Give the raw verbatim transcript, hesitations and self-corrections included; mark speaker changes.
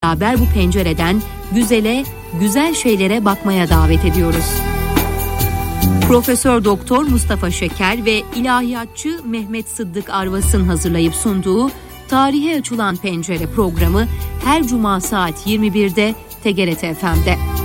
Speaker 1: beraber bu pencereden güzele, güzel şeylere bakmaya davet ediyoruz. Profesör Doktor Mustafa Şeker ve ilahiyatçı Mehmet Sıddık Arvas'ın hazırlayıp sunduğu Tarihe Açılan Pencere programı her cuma saat yirmi birde T G R T F M'de.